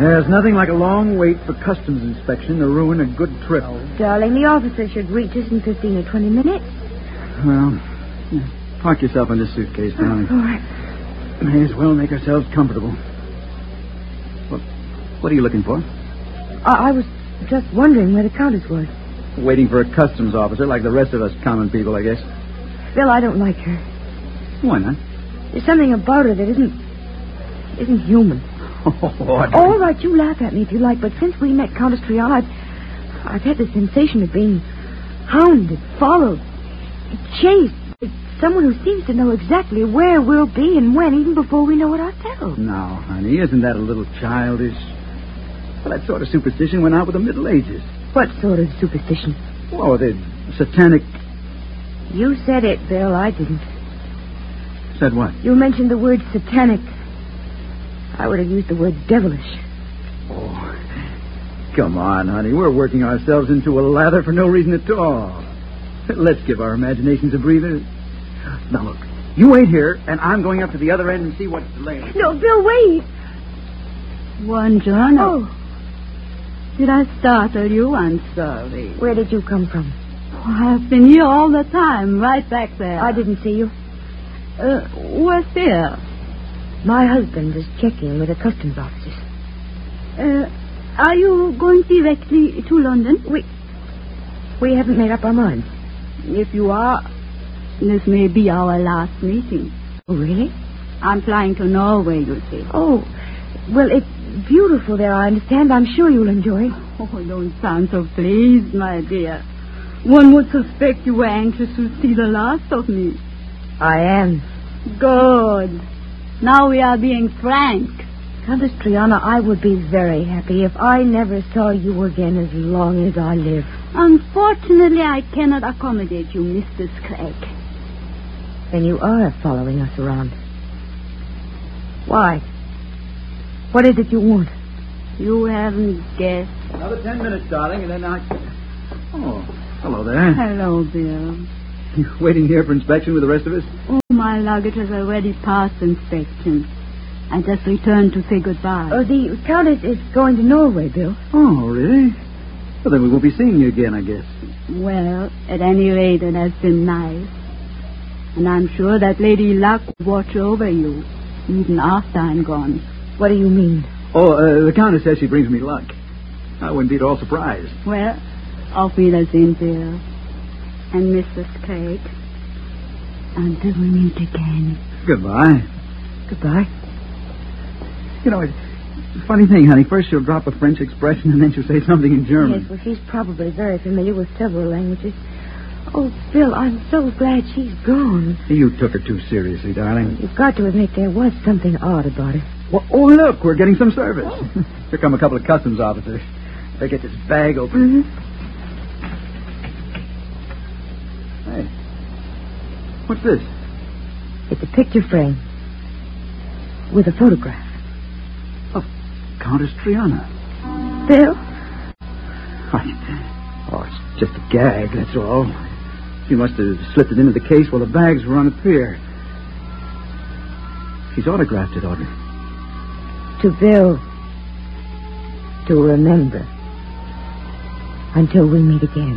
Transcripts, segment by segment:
There's nothing like a long wait for customs inspection to ruin a good trip. Oh, darling, the officer should reach us in 15 or 20 minutes. Well, park yourself in this suitcase, darling. All right. May as well make ourselves comfortable. What are you looking for? I was just wondering where the Countess was. Waiting for a customs officer like the rest of us common people, I guess. Bill, I don't like her. Why not? There's something about her that isn't human. All right, you laugh at me if you like, but since we met Countess Triana, I've had the sensation of being hounded, followed, chased. It's someone who seems to know exactly where we'll be and when, even before we know it ourselves. Now, honey, isn't that a little childish? Well, that sort of superstition went out with the Middle Ages. What sort of superstition? Oh, the satanic... You said it, Bill. I didn't. Said what? You mentioned the word satanic. I would have used the word devilish. Oh, come on, honey. We're working ourselves into a lather for no reason at all. Let's give our imaginations a breather. Now, look. You wait here, and I'm going up to the other end and see what's delaying. No, Bill, wait. Buongiorno. Oh. Did I startle you? I'm sorry. Where did you come from? Oh, I've been here all the time, right back there. I didn't see you. What's here? My husband is checking with the customs officers. Are you going directly to London? We haven't made up our minds. If you are, this may be our last meeting. Oh, really? I'm flying to Norway, you see. Oh, well, it's beautiful there, I understand. I'm sure you'll enjoy. Oh, don't sound so pleased, my dear. One would suspect you were anxious to see the last of me. I am. Good. Now we are being frank. Countess Triana, I would be very happy if I never saw you again as long as I live. Unfortunately, I cannot accommodate you, Mrs. Clegg. Then you are following us around. Why? What is it you want? You haven't guessed. Another 10 minutes, darling, and then I... Oh, hello there. Hello, Bill. You waiting here for inspection with the rest of us? Oh, my luggage has already passed inspection. I just returned to say goodbye. The Countess is going to Norway, Bill. Oh, really? Well, then we won't be seeing you again, I guess. Well, at any rate, it has been nice. And I'm sure that Lady Luck will watch over you, even after I'm gone. What do you mean? Oh, the Countess says she brings me luck. I wouldn't be at all surprised. Well, auf Wiedersehen, Bill. And Mrs. Clegg. Until we meet again. Goodbye. Goodbye. You know, it's a funny thing, honey. First she'll drop a French expression, and then she'll say something in German. Yes, well, she's probably very familiar with several languages. Oh, Bill, I'm so glad she's gone. You took her too seriously, darling. You've got to admit there was something odd about her. Well, oh, look, we're getting some service. Oh. Here come a couple of customs officers. They get this bag open. Mm-hmm. Hey, what's this? It's a picture frame with a photograph. Of Countess Triana. Bill? Oh, it's just a gag, that's all. She must have slipped it into the case while the bags were on the pier. She's autographed it, Audrey. To Bill. To remember. Until we meet again.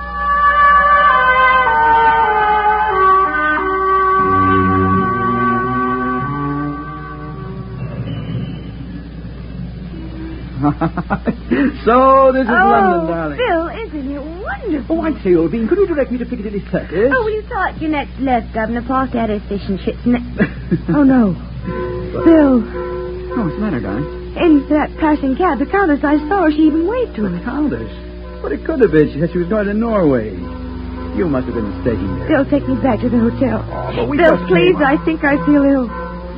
So, this is London, darling. Bill, isn't it wonderful? Oh, I say, Ovine, could you direct me to Piccadilly Circus? Oh, well, you thought your next left, Governor, past that station ships. Oh, no. Bill. Oh, what's the matter, darling? In that passing cab, the Countess, I saw her. She even waved to The me. Countess? But it could have been. She said she was going to Norway. You must have been mistaken there. Bill, take me back to the hotel. Oh, but we Bill, just please, came up. I think I feel ill.